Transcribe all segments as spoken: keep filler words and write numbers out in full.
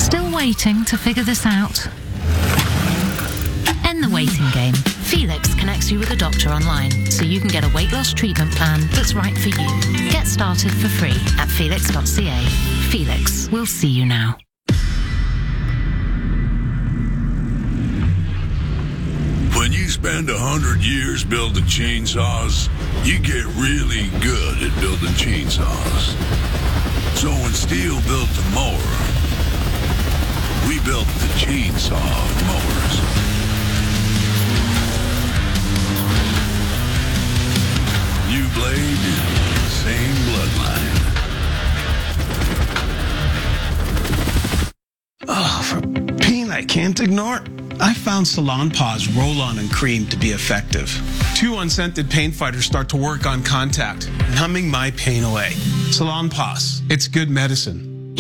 Still waiting to figure this out? End the waiting game. Felix connects you with a doctor online, so you can get a weight loss treatment plan that's right for you. Get started for free at felix dot c a. Felix, we'll see you now. When you spend a hundred years building chainsaws, you get really good at building chainsaws. So when Steel built the mower, we built the chainsaw mowers. New blade, same bloodline. Oh, for pain I can't ignore. I found Salonpas roll-on and cream to be effective. Two unscented pain fighters start to work on contact, numbing my pain away. Salonpas, it's good medicine.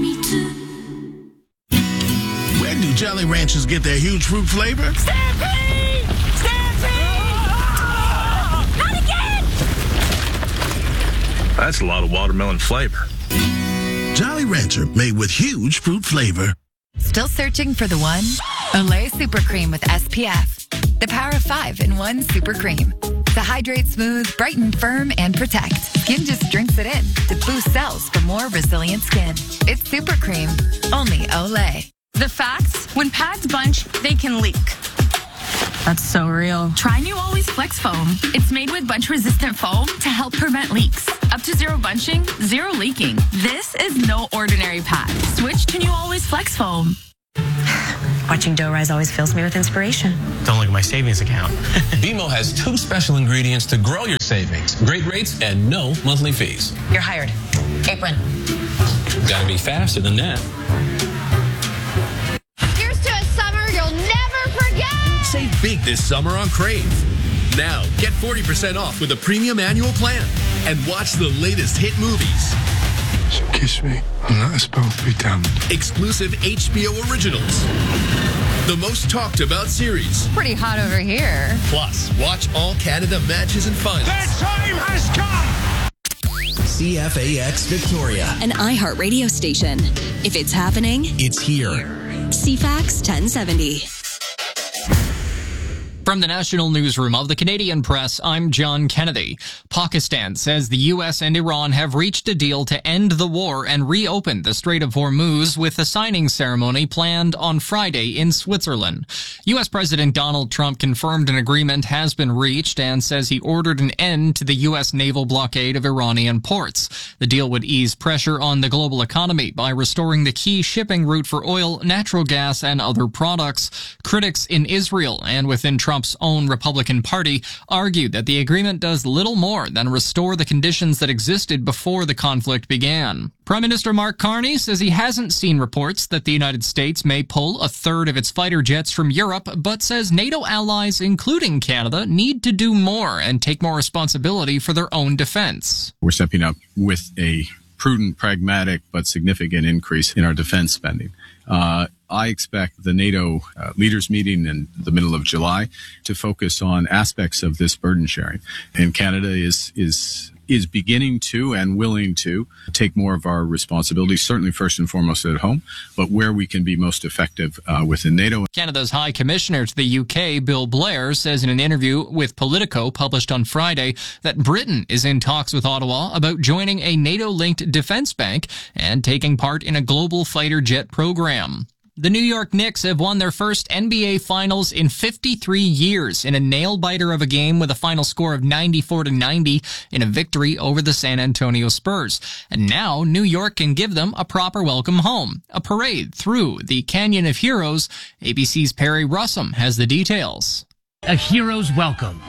Where do Jolly Ranchers get their huge fruit flavor? Stampede! Stampede! Oh! Not again! That's a lot of watermelon flavor. Jolly Rancher, made with huge fruit flavor. Still searching for the one? Olay Super Cream with S P F. The power of five in one super cream. To hydrate smooth, brighten firm, and protect. Skin just drinks it in to boost cells for more resilient skin. It's Super Cream. Only Olay. The facts, when pads bunch, they can leak. That's so real. Try new Always Flex Foam. It's made with bunch-resistant foam to help prevent leaks. Up to zero bunching, zero leaking. This is no ordinary pad. Switch to new Always Flex Foam. Watching dough rise always fills me with inspiration. Don't look at my savings account. B M O has two special ingredients to grow your savings. Great rates and no monthly fees. You're hired. Apron. Gotta be faster than that. Here's to a summer you'll never forget! Save big this summer on Crave. Now, get forty percent off with a premium annual plan and watch the latest hit movies. So kiss me, and let us both be damned. Exclusive H B O originals. The most talked about series. Pretty hot over here. Plus, watch all Canada matches and finals. The time has come! C F A X Victoria, an iHeart radio station. If it's happening, it's here. C FAX ten seventy. From the National Newsroom of the Canadian Press, I'm John Kennedy. Pakistan says the U S and Iran have reached a deal to end the war and reopen the Strait of Hormuz, with a signing ceremony planned on Friday in Switzerland. U S President Donald Trump confirmed an agreement has been reached and says he ordered an end to the U S naval blockade of Iranian ports. The deal would ease pressure on the global economy by restoring the key shipping route for oil, natural gas, and other products. Critics in Israel and within Trump Trump's own Republican Party argued that the agreement does little more than restore the conditions that existed before the conflict began. Prime Minister Mark Carney says he hasn't seen reports that the United States may pull a third of its fighter jets from Europe, but says NATO allies, including Canada, need to do more and take more responsibility for their own defense. We're stepping up with a prudent, pragmatic, but significant increase in our defense spending. Uh, I expect the NATO uh, leaders meeting in the middle of July to focus on aspects of this burden sharing. And Canada is, is, is beginning to and willing to take more of our responsibilities, certainly first and foremost at home, but where we can be most effective uh, within NATO. Canada's High Commissioner to the U K, Bill Blair, says in an interview with Politico published on Friday that Britain is in talks with Ottawa about joining a NATO-linked defense bank and taking part in a global fighter jet program. The New York Knicks have won their first N B A Finals in fifty-three years in a nail-biter of a game with a final score of ninety-four to ninety in a victory over the San Antonio Spurs. And now New York can give them a proper welcome home, a parade through the Canyon of Heroes. A B C's Perry Russum has the details. A hero's welcome.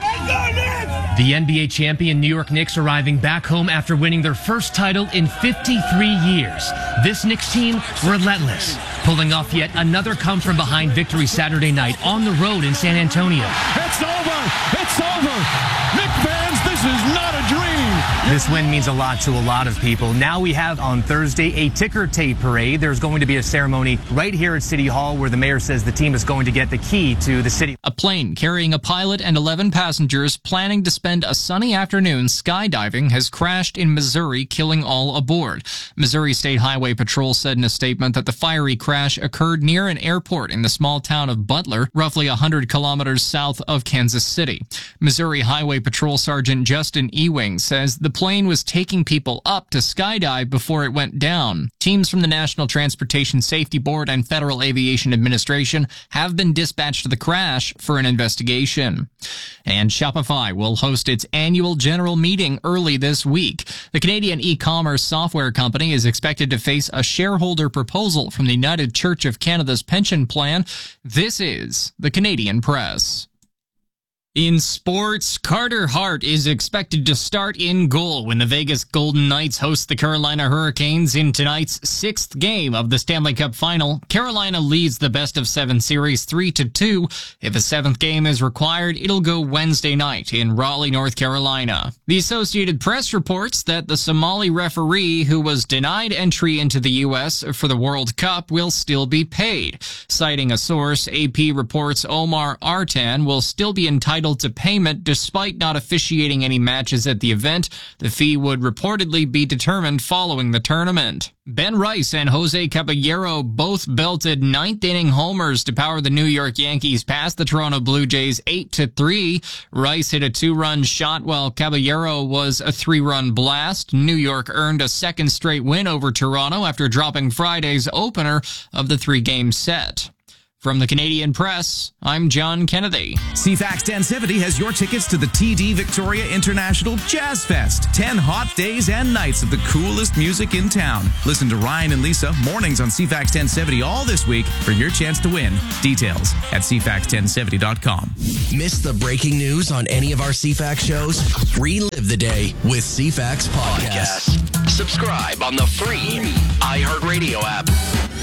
The N B A champion New York Knicks arriving back home after winning their first title in fifty-three years. This Knicks team, relentless, pulling off yet another come-from-behind victory Saturday night on the road in San Antonio. It's over! It's over! Knicks fans, this is not a dream! This win means a lot to a lot of people. Now we have on Thursday a ticker tape parade. There's going to be a ceremony right here at City Hall where the mayor says the team is going to get the key to the city. A plane carrying a pilot and eleven passengers planning to spend a sunny afternoon skydiving has crashed in Missouri, killing all aboard. Missouri State Highway Patrol said in a statement that the fiery crash occurred near an airport in the small town of Butler, roughly one hundred kilometers south of Kansas City. Missouri Highway Patrol Sergeant Justin Ewing says the plane was taking people up to skydive before it went down. Teams from the National Transportation Safety Board and Federal Aviation Administration have been dispatched to the crash for an investigation. And Shopify will host its annual general meeting early this week. The Canadian e-commerce software company is expected to face a shareholder proposal from the United Church of Canada's pension plan. This is the Canadian Press. In sports, Carter Hart is expected to start in goal when the Vegas Golden Knights host the Carolina Hurricanes in tonight's sixth game of the Stanley Cup Final. Carolina leads the best of seven series three to two. If a seventh game is required, it'll go Wednesday night in Raleigh, North Carolina. The Associated Press reports that the Somali referee who was denied entry into the U S for the World Cup will still be paid. Citing a source, A P reports Omar Artan will still be entitled to payment despite not officiating any matches at the event. The fee would reportedly be determined following the tournament. Ben Rice and Jose Caballero both belted ninth-inning homers to power the New York Yankees past the Toronto Blue Jays eight to three. Rice hit a two-run shot while Caballero was a three-run blast. New York earned a second straight win over Toronto after dropping Friday's opener of the three-game set. From the Canadian Press, I'm John Kennedy. C FAX ten seventy has your tickets to the T D Victoria International Jazz Fest. Ten hot days and nights of the coolest music in town. Listen to Ryan and Lisa mornings on C FAX ten seventy all this week for your chance to win. Details at C FAX ten seventy dot com. Miss the breaking news on any of our C FAX shows? Relive the day with C FAX Podcasts. Podcast. Subscribe on the free iHeartRadio app.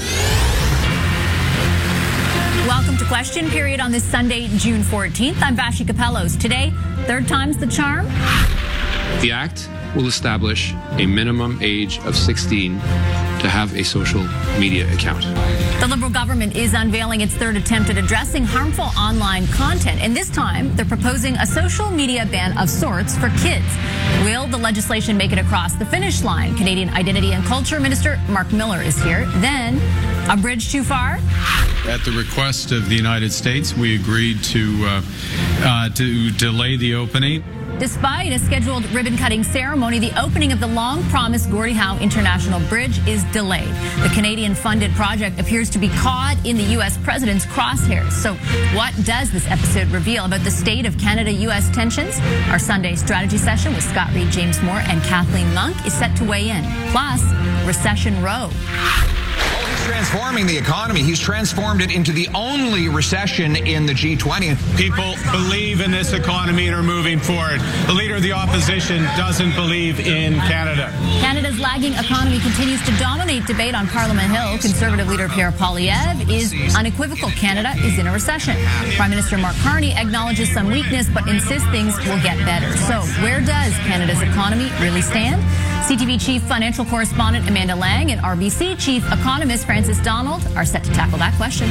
Welcome to Question Period on this Sunday, June fourteenth. I'm Vashi Capellos. Today, third time's the charm. The Act will establish a minimum age of sixteen to have a social media account. The Liberal government is unveiling its third attempt at addressing harmful online content. And this time, they're proposing a social media ban of sorts for kids. Will the legislation make it across the finish line? Canadian Identity and Culture Minister Mark Miller is here. Then, a bridge too far? At the request of the United States, we agreed to uh, uh, to delay the opening. Despite a scheduled ribbon-cutting ceremony, the opening of the long-promised Gordie Howe International Bridge is delayed. The Canadian-funded project appears to be caught in the U S president's crosshairs. So what does this episode reveal about the state of Canada-U S tensions? Our Sunday strategy session with Scott Reed, James Moore, and Kathleen Monk is set to weigh in. Plus, Recession Row. Transforming the economy. He's transformed it into the only recession in the G twenty. People believe in this economy and are moving forward. The leader of the opposition doesn't believe in Canada. Canada's lagging economy continues to dominate debate on Parliament Hill. Conservative leader Pierre Poilievre is unequivocal. Canada is in a recession. Prime Minister Mark Carney acknowledges some weakness but insists things will get better. So where does Canada's economy really stand? C T V Chief Financial Correspondent Amanda Lang and R B C Chief Economist Francis Donald are set to tackle that question.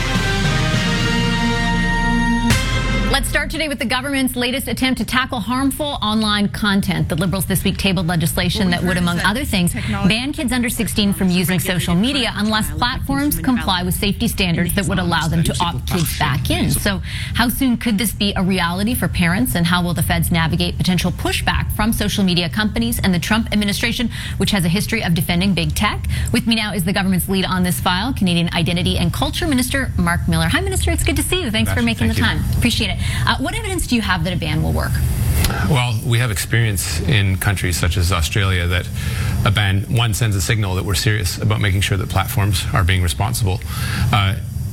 Let's start today with the government's latest attempt to tackle harmful online content. The Liberals this week tabled legislation that would, among other things, ban kids under sixteen from using social media unless platforms comply with safety standards that would allow them to opt kids back in. So how soon could this be a reality for parents, and how will the feds navigate potential pushback from social media companies and the Trump administration, which has a history of defending big tech? With me now is the government's lead on this file, Canadian Identity and Culture Minister Mark Miller. Hi, Minister. It's good to see you. Thanks for making the time. Appreciate it. Uh, what evidence do you have that a ban will work? Well, we have experience in countries such as Australia that a ban, one, sends a signal that we're serious about making sure that platforms are being responsible. Uh,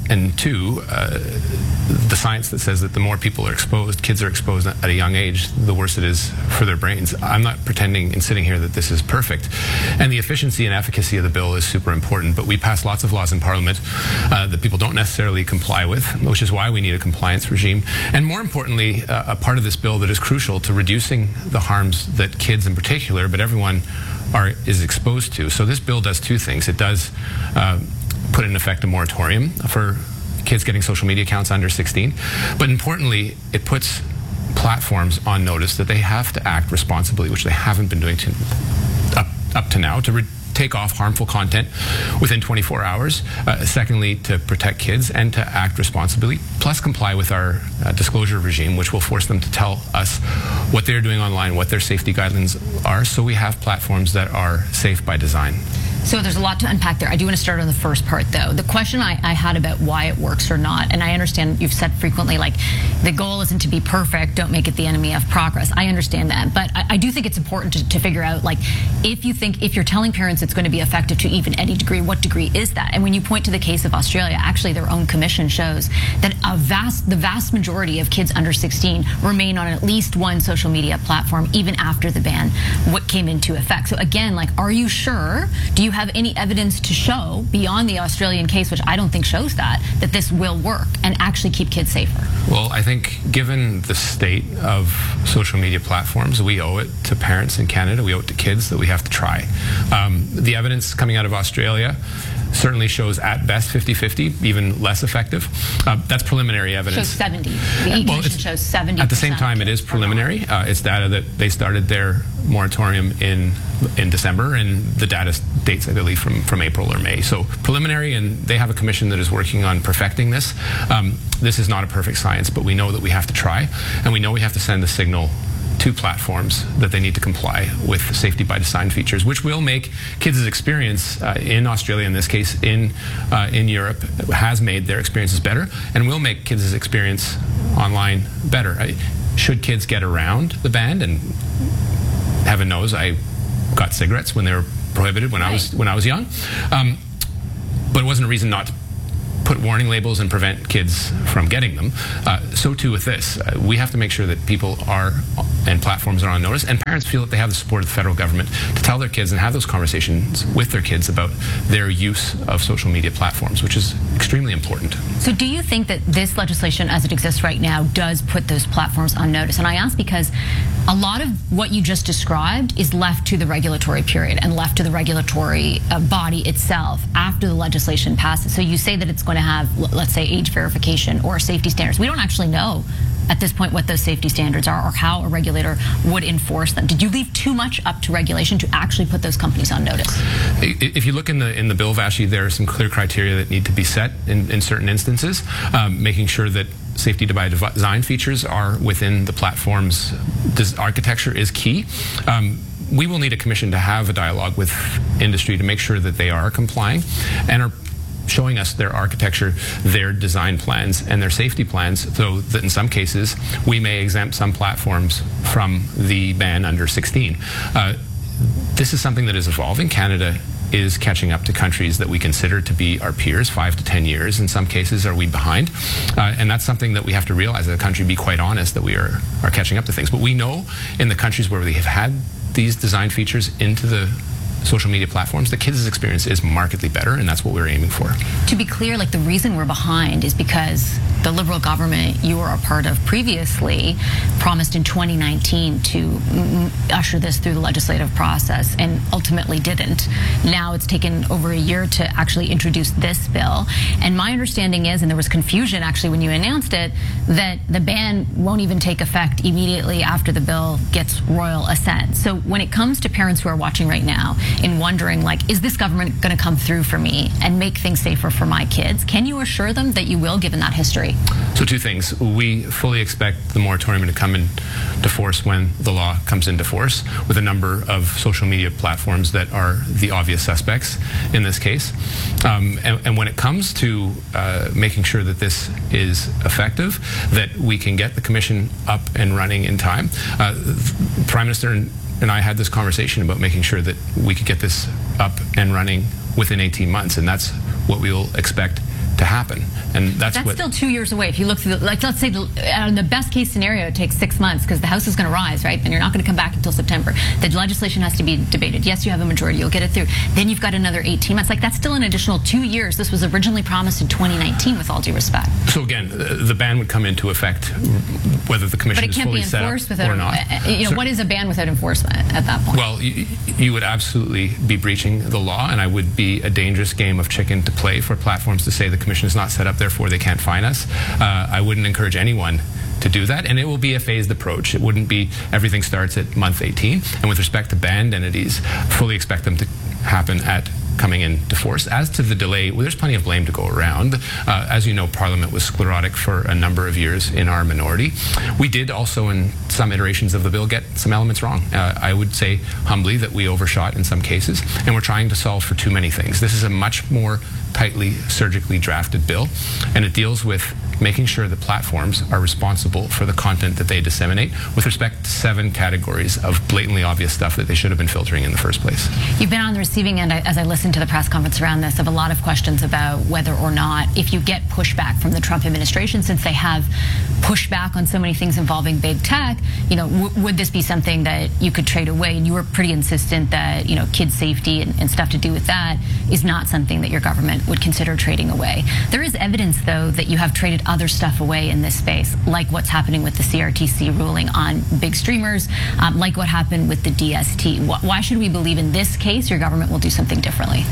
and two, uh, the science that says that the more people are exposed, kids are exposed at a young age, the worse it is for their brains. I'm not pretending in sitting here that this is perfect. And the efficiency and efficacy of the bill is super important, but we pass lots of laws in Parliament uh, that people don't necessarily comply with, which is why we need a compliance regime. And more importantly, uh, a part of this bill that is crucial to reducing the harms that kids in particular, but everyone are is exposed to. So this bill does two things. It does uh, put in effect a moratorium for kids getting social media accounts under sixteen, but importantly, it puts platforms on notice that they have to act responsibly, which they haven't been doing to, up, up to now, to re take off harmful content within twenty-four hours. Uh, secondly, to protect kids and to act responsibly, plus comply with our uh, disclosure regime, which will force them to tell us what they're doing online, what their safety guidelines are, so we have platforms that are safe by design. So there's a lot to unpack there. I do want to start on the first part, though. The question I, I had about why it works or not, and I understand you've said frequently, like, the goal isn't to be perfect, don't make it the enemy of progress. I understand that, but I, I do think it's important to, to figure out, like, if you think, if you're telling parents it's going to be effective to even any degree, what degree is that? And when you point to the case of Australia, actually their own commission shows that a vast, the vast majority of kids under sixteen remain on at least one social media platform even after the ban what came into effect. So again, like, are you sure? Do you have any evidence to show beyond the Australian case, which I don't think shows that, that this will work and actually keep kids safer? Well, I think given the state of social media platforms, we owe it to parents in Canada, we owe it to kids that we have to try. Um, the evidence coming out of Australia certainly shows at best fifty fifty, even less effective. Uh, that's preliminary evidence. Shows seventy. The e-commission well, shows seventy. At the same time, it is preliminary. Uh, it's data that they started their moratorium in in December, and the data dates, I believe, from, from April or May. So preliminary, and they have a commission that is working on perfecting this. Um, this is not a perfect science, but we know that we have to try, and we know we have to send a signal to platforms that they need to comply with safety by design features, which will make kids' experience uh, in Australia, in this case, in uh, in Europe, has made their experiences better, and will make kids' experience online better. I, should kids get around the ban, and heaven knows I got cigarettes when they were prohibited when right. I was when I was young, um, but it wasn't a reason not to put warning labels and prevent kids from getting them. Uh, so too with this. Uh, we have to make sure that people are and platforms are on notice, and parents feel that they have the support of the federal government to tell their kids and have those conversations with their kids about their use of social media platforms, which is extremely important. So do you think that this legislation as it exists right now does put those platforms on notice? And I ask because a lot of what you just described is left to the regulatory period and left to the regulatory uh, body itself after the legislation passes. So you say that it's going to have, let's say, age verification or safety standards. We don't actually know at this point what those safety standards are or how a regulator would enforce them. Did you leave too much up to regulation to actually put those companies on notice? If you look in the in the bill, Vashi, there are some clear criteria that need to be set in, in certain instances, um, making sure that safety by design features are within the platform's architecture is key. Um, we will need a commission to have a dialogue with industry to make sure that they are complying and are showing us their architecture, their design plans, and their safety plans, so that in some cases we may exempt some platforms from the ban under sixteen. Uh, this is something that is evolving. Canada is catching up to countries that we consider to be our peers, five to ten years. In some cases, are we behind? Uh, and that's something that we have to realize as a country, be quite honest, that we are, are catching up to things. But we know in the countries where we have had these design features into the social media platforms, the kids' experience is markedly better, and that's what we're aiming for. To be clear, like, the reason we're behind is because the Liberal government you were a part of previously promised in twenty nineteen to usher this through the legislative process and ultimately didn't. Now it's taken over a year to actually introduce this bill. And my understanding is, and there was confusion actually when you announced it, that the ban won't even take effect immediately after the bill gets royal assent. So when it comes to parents who are watching right now and wondering, like, is this government going to come through for me and make things safer for my kids, can you assure them that you will, given that history? So two things. We fully expect the moratorium to come into force when the law comes into force, with a number of social media platforms that are the obvious suspects in this case. Um, and, and when it comes to uh, making sure that this is effective, that we can get the commission up and running in time, uh, the Prime Minister and, and I had this conversation about making sure that we could get this up and running within eighteen months, and that's what we will expect to happen. And that's, that's what... still two years away. If you look through, the, like, let's say the, uh, in the best case scenario, it takes six months because the House is going to rise, right? And you're not going to come back until September. The legislation has to be debated. Yes, you have a majority. You'll get it through. Then you've got another eighteen months. Like, that's still an additional two years. This was originally promised in twenty nineteen, with all due respect. So again, the ban would come into effect whether the commission is fully set up without, or not. Uh, you know, so, what is a ban without enforcement at that point? Well, you, you would absolutely be breaching the law, and I would be a dangerous game of chicken to play for platforms to say the commission is not set up, therefore they can't fine us. Uh, I wouldn't encourage anyone to do that, and it will be a phased approach. It wouldn't be everything starts at month eighteen, and with respect to banned entities, fully expect them to happen at coming into force. As to the delay, well, there's plenty of blame to go around. Uh, as you know, Parliament was sclerotic for a number of years in our minority. We did also, in some iterations of the bill, get some elements wrong. Uh, I would say humbly that we overshot in some cases, and we're trying to solve for too many things. This is a much more tightly, surgically drafted bill, and it deals with making sure that platforms are responsible for the content that they disseminate with respect to seven categories of blatantly obvious stuff that they should have been filtering in the first place. You've been on the receiving end, as I listened to the press conference around this, of a lot of questions about whether or not, if you get pushback from the Trump administration, since they have pushed back on so many things involving big tech, you know, w would this be something that you could trade away? And you were pretty insistent that, you know, kid safety and, and stuff to do with that is not something that your government would consider trading away. There is evidence, though, that you have traded other stuff away in this space, like what's happening with the C R T C ruling on big streamers, um, like what happened with the D S T. Why should we believe in this case your government will do something differently?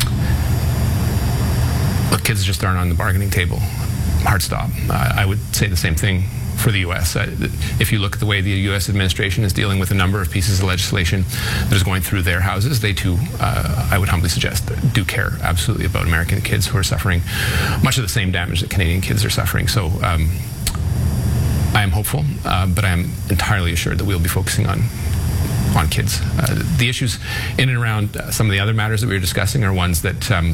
Look, kids just aren't on the bargaining table. Hard stop. Uh, I would say the same thing for the U S. Uh, if you look at the way the U S administration is dealing with a number of pieces of legislation that is going through their houses, they too, uh, I would humbly suggest, do care absolutely about American kids who are suffering much of the same damage that Canadian kids are suffering. So um, I am hopeful, uh, but I am entirely assured that we'll be focusing on on kids. Uh, the issues in and around uh, some of the other matters that we were discussing are ones that um,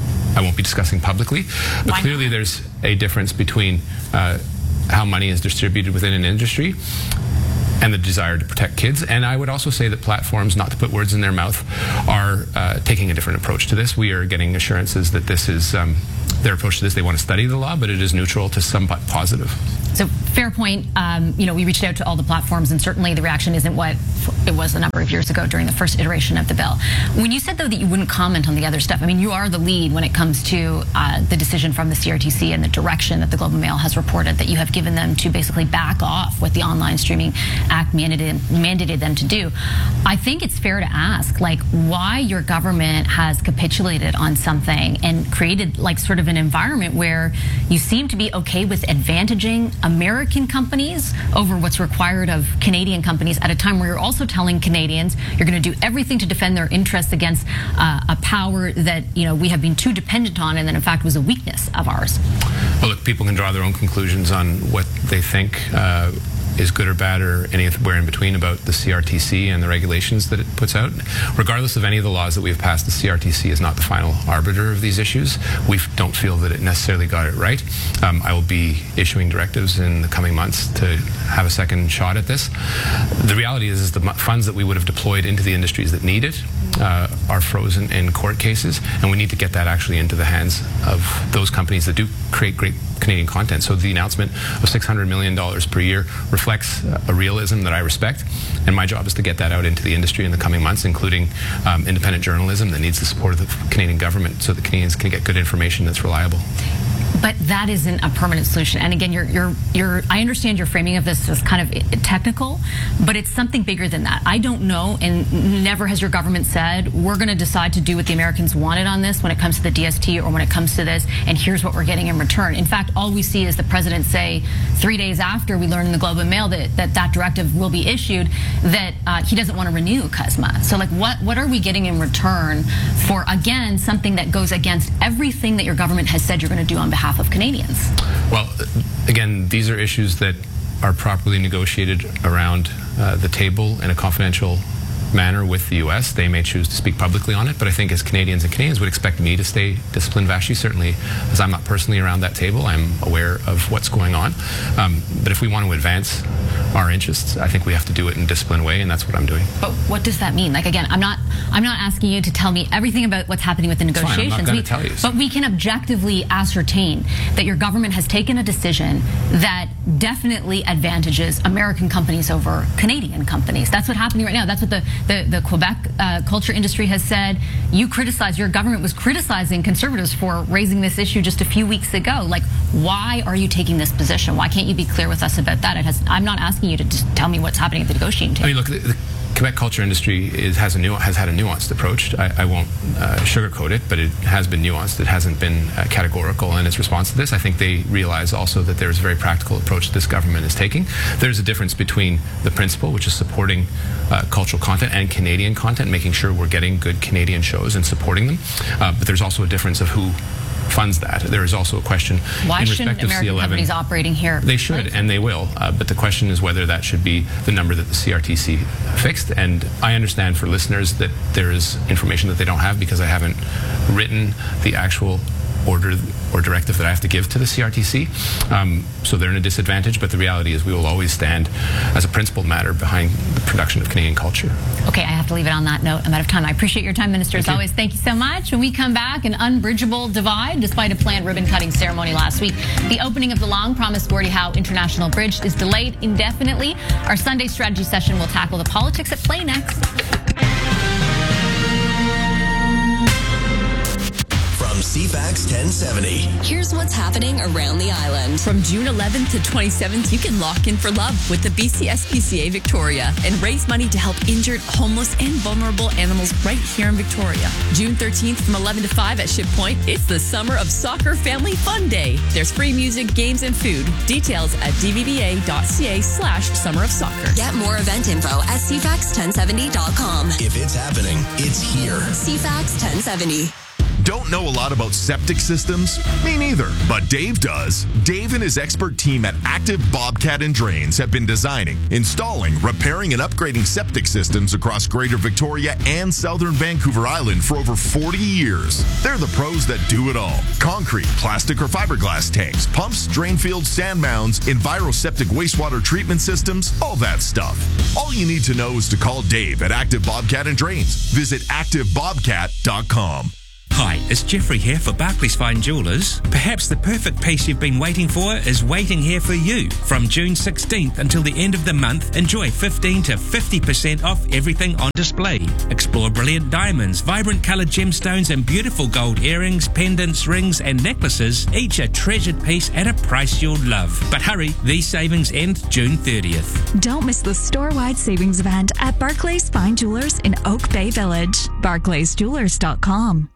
I won't be discussing publicly, but Why clearly not? There's a difference between uh, how money is distributed within an industry and the desire to protect kids. And I would also say that platforms, not to put words in their mouth, are uh, taking a different approach to this. We are getting assurances that this is um, their approach to this. They want to study the law, but it is neutral to somewhat positive. So fair point. Um, you know, we reached out to all the platforms, and certainly the reaction isn't what it was a number of years ago during the first iteration of the bill. When you said, though, that you wouldn't comment on the other stuff, I mean, you are the lead when it comes to uh, the decision from the C R T C and the direction that the Globe and Mail has reported that you have given them to basically back off what the Online Streaming Act mandated, mandated them to do. I think it's fair to ask, like, why your government has capitulated on something and created, like, sort of an environment where you seem to be okay with advantaging American companies over what's required of Canadian companies at a time where you're also telling Canadians you're going to do everything to defend their interests against uh, a power that, you know, we have been too dependent on and that in fact was a weakness of ours. Well, look, people can draw their own conclusions on what they think uh, is good or bad or anywhere in between about the C R T C and the regulations that it puts out. Regardless of any of the laws that we've passed, the C R T C is not the final arbiter of these issues. We don't feel that it necessarily got it right. Um, I will be issuing directives in the coming months to have a second shot at this. The reality is, is the funds that we would have deployed into the industries that need it uh, are frozen in court cases, and we need to get that actually into the hands of those companies that do create great Canadian content. So the announcement of six hundred million dollars per year reflects a realism that I respect, and my job is to get that out into the industry in the coming months, including um, independent journalism that needs the support of the Canadian government so that Canadians can get good information that's reliable. But that isn't a permanent solution. And again, you're, you're, you're, I understand your framing of this as kind of technical, but it's something bigger than that. I don't know, and never has your government said, we're going to decide to do what the Americans wanted on this when it comes to the D S T or when it comes to this, and here's what we're getting in return. In fact, all we see is the president say three days after we learn in the Globe and Mail that that, that directive will be issued, that uh, he doesn't want to renew C U S M A. So, like, what, what are we getting in return for, again, something that goes against everything that your government has said you're going to do on behalf of Canadians? Well, again, these are issues that are properly negotiated around uh, the table in a confidential manner with the U S. They may choose to speak publicly on it, but I think as Canadians and Canadians would expect me to stay disciplined, Vashi, certainly, as I'm not personally around that table, I'm aware of what's going on. Um, but if we want to advance our interests. I think we have to do it in a disciplined way, and that's what I'm doing. But what does that mean? Like, again, I'm not I'm not asking you to tell me everything about what's happening with the negotiations. Fine, I'm not we, tell you. But we can objectively ascertain that your government has taken a decision that definitely advantages American companies over Canadian companies. That's what's happening right now. That's what the, the, the Quebec uh, culture industry has said. You criticize, your government was criticizing Conservatives for raising this issue just a few weeks ago. Like, why are you taking this position? Why can't you be clear with us about that? It has, I'm not asking you to just tell me what's happening at the negotiating table. I mean, look, the, the Quebec culture industry is, has, a nu has had a nuanced approach. I, I won't uh, sugarcoat it, but it has been nuanced. It hasn't been uh, categorical in its response to this. I think they realize also that there's a very practical approach that this government is taking. There's a difference between the principle, which is supporting uh, cultural content, and Canadian content, making sure we're getting good Canadian shows and supporting them. Uh, but there's also a difference of who funds that. There is also a question Why in shouldn't respect of American C eleven. Companies operating here? They should, right? and they will. Uh, but the question is whether that should be the number that the C R T C fixed. And I understand for listeners that there is information that they don't have because I haven't written the actual order or directive that I have to give to the C R T C. Um, so they're in a disadvantage, but the reality is we will always stand as a principled matter behind the production of Canadian culture. Okay, I have to leave it on that note. I'm out of time. I appreciate your time, Minister, Thank as you. always. Thank you so much. When we come back, an unbridgeable divide despite a planned ribbon-cutting ceremony last week. The opening of the long-promised Gordie Howe International Bridge is delayed indefinitely. Our Sunday strategy session will tackle the politics at play next. From C FAX ten seventy. Here's what's happening around the island. From June eleventh to twenty-seventh, you can lock in for love with the B C S P C A Victoria and raise money to help injured, homeless, and vulnerable animals right here in Victoria. June thirteenth from eleven to five at Ship Point, it's the Summer of Soccer Family Fun Day. There's free music, games, and food. Details at d v v a dot c a slash summer of soccer. Get more event info at c fax ten seventy dot com. If it's happening, it's here. C FAX ten seventy. Don't know a lot about septic systems? Me neither, but Dave does. Dave and his expert team at Active Bobcat and Drains have been designing, installing, repairing, and upgrading septic systems across Greater Victoria and Southern Vancouver Island for over forty years. They're the pros that do it all. Concrete, plastic, or fiberglass tanks, pumps, drain fields, sand mounds, enviroseptic wastewater treatment systems, all that stuff. All you need to know is to call Dave at Active Bobcat and Drains. Visit active bobcat dot com. Hi, it's Jeffrey here for Barclays Fine Jewellers. Perhaps the perfect piece you've been waiting for is waiting here for you. From June sixteenth until the end of the month, enjoy fifteen to fifty percent off everything on display. Explore brilliant diamonds, vibrant coloured gemstones, and beautiful gold earrings, pendants, rings, and necklaces, each a treasured piece at a price you'll love. But hurry, these savings end June thirtieth. Don't miss the store-wide savings event at Barclays Fine Jewellers in Oak Bay Village. barclays jewellers dot com.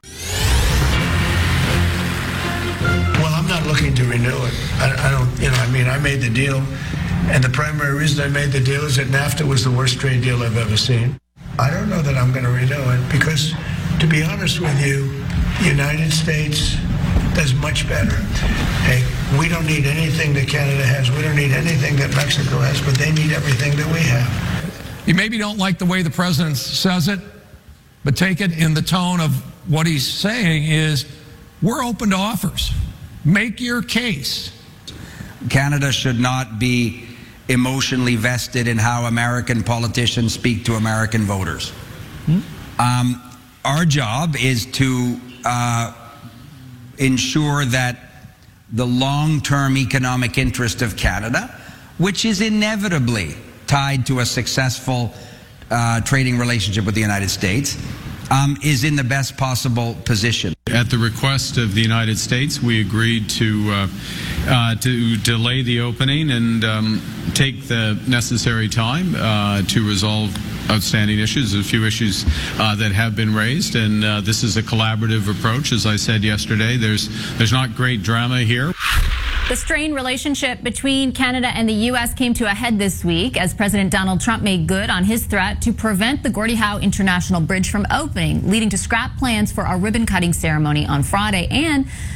Well, I'm not looking to renew it. I, I don't, you know, I mean, I made the deal, and the primary reason I made the deal is that NAFTA was the worst trade deal I've ever seen. I don't know that I'm going to renew it because, to be honest with you, the United States does much better. Hey, we don't need anything that Canada has. We don't need anything that Mexico has, but they need everything that we have. You maybe don't like the way the president says it, but take it in the tone of what he's saying is, we're open to offers. Make your case. Canada should not be emotionally vested in how American politicians speak to American voters. Hmm? Um, our job is to uh, ensure that the long-term economic interest of Canada, which is inevitably tied to a successful uh, trading relationship with the United States, um, is in the best possible position. At the request of the United States, we agreed to uh, uh, to delay the opening and um, take the necessary time uh, to resolve outstanding issues. There's a few issues uh, that have been raised, and uh, this is a collaborative approach. As I said yesterday, there's there's not great drama here. The strained relationship between Canada and the U S came to a head this week as President Donald Trump made good on his threat to prevent the Gordie Howe International Bridge from opening, leading to scrap plans for a ribbon-cutting ceremony on Friday and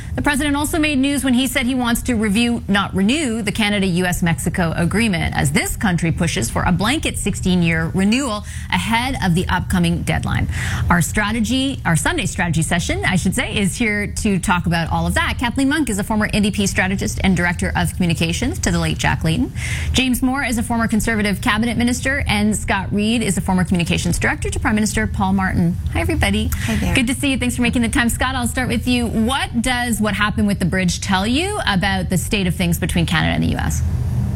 The president also made news when he said he wants to review, not renew, the Canada-U S Mexico agreement as this country pushes for a blanket sixteen-year renewal ahead of the upcoming deadline. Our strategy, our Sunday strategy session, I should say, is here to talk about all of that. Kathleen Monk is a former N D P strategist and director of communications to the late Jack Layton. James Moore is a former Conservative cabinet minister, and Scott Reid is a former communications director to Prime Minister Paul Martin. Hi, everybody. Hi there. Good to see you. Thanks for making the time. Scott, I'll start with you. What does what happened with the bridge tell you about the state of things between Canada and the U S?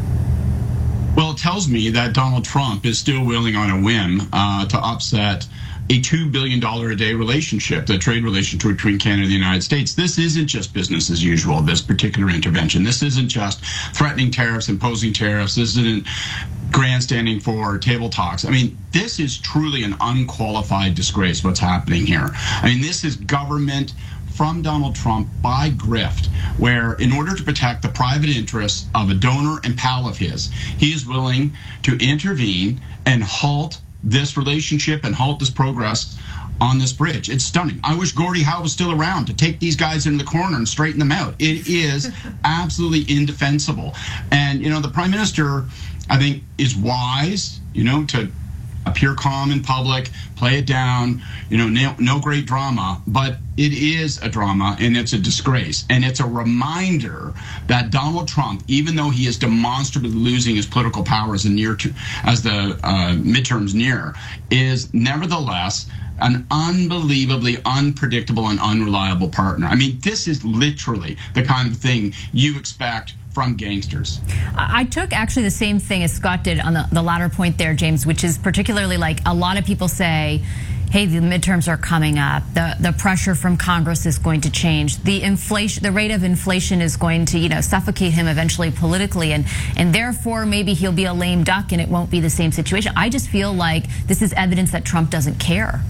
Well, it tells me that Donald Trump is still willing on a whim uh, to upset a two billion dollars a day relationship, the trade relationship between Canada and the United States. This isn't just business as usual, this particular intervention. This isn't just threatening tariffs, imposing tariffs. This isn't grandstanding for table talks. I mean, this is truly an unqualified disgrace, what's happening here. I mean, this is government from Donald Trump by grift, where in order to protect the private interests of a donor and pal of his, he is willing to intervene and halt this relationship and halt this progress on this bridge. It's stunning. I wish Gordie Howe was still around to take these guys into the corner and straighten them out. It is absolutely indefensible. And, you know, the Prime Minister, I think, is wise, you know, to appear calm in public, play it down, you know, no, no great drama, but it is a drama and it's a disgrace. And it's a reminder that Donald Trump, even though he is demonstrably losing his political power as the, near to, as the uh, midterms near, is nevertheless an unbelievably unpredictable and unreliable partner. I mean, this is literally the kind of thing you expect from gangsters. I took actually the same thing as Scott did on the, the latter point there, James, which is particularly like a lot of people say, hey, the midterms are coming up. The the pressure from Congress is going to change. The inflation, the rate of inflation is going to, you know, suffocate him eventually politically, and and therefore maybe he'll be a lame duck and it won't be the same situation. I just feel like this is evidence that Trump doesn't care.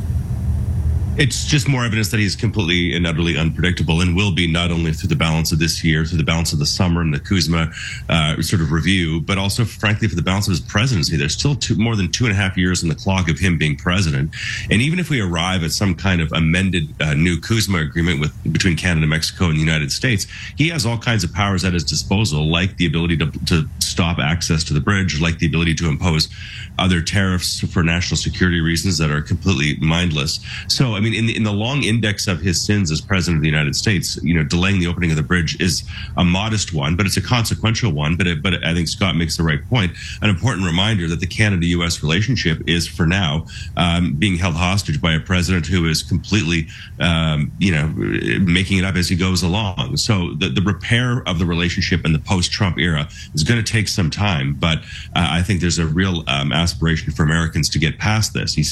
It's just more evidence that he's completely and utterly unpredictable and will be not only through the balance of this year, through the balance of the summer and the Kuzma uh, sort of review, but also, frankly, for the balance of his presidency. There's still two, more than two and a half years in the clock of him being president. And even if we arrive at some kind of amended uh, new Kuzma agreement with between Canada, Mexico, and the United States, he has all kinds of powers at his disposal, like the ability to, to stop access to the bridge, like the ability to impose other tariffs for national security reasons that are completely mindless. So, I mean, in the, in the long index of his sins as president of the United States, you know, delaying the opening of the bridge is a modest one, but it's a consequential one. But it, but I think Scott makes the right point. An important reminder that the Canada-U S relationship is, for now, um, being held hostage by a president who is completely, um, you know, making it up as he goes along. So the, the repair of the relationship in the post-Trump era is going to take some time. But uh, I think there's a real um, aspiration for Americans to get past this. He's